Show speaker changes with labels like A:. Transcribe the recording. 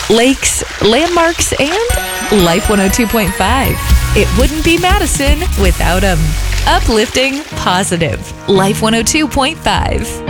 A: lakes, landmarks, and Life 102.5. It wouldn't be Madison without 'em. Uplifting, positive. Life 102.5.